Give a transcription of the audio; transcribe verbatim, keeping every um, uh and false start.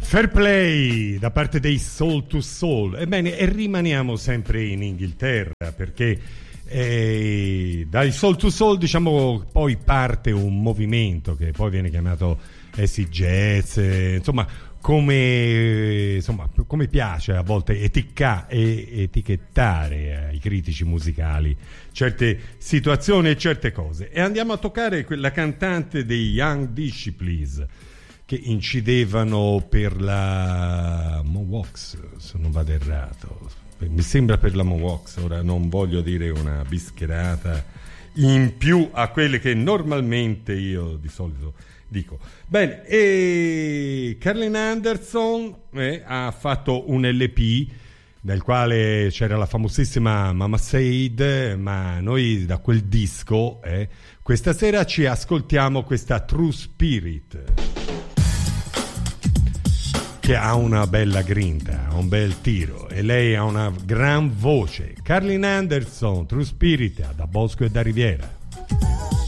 Fair play da parte dei Soul to Soul. Ebbene, e rimaniamo sempre in Inghilterra, perché eh, dai Soul to Soul, diciamo, poi parte un movimento che poi viene chiamato acid jazz, eh, insomma, come, insomma, come piace a volte eticca, e, etichettare ai critici musicali certe situazioni e certe cose. E andiamo a toccare quella cantante dei Young Disciples, che incidevano per la Mowax, se non vado errato, mi sembra per la Mowax. Ora non voglio dire una bischerata in più a quelle che normalmente io di solito dico. Bene, e Carlin Anderson eh, ha fatto un L P nel quale c'era la famosissima Mama Said, ma noi da quel disco eh, questa sera ci ascoltiamo questa True Spirit, che ha una bella grinta, un bel tiro, e lei ha una gran voce. Carlin Anderson, True Spirit, da Bosco e da Riviera.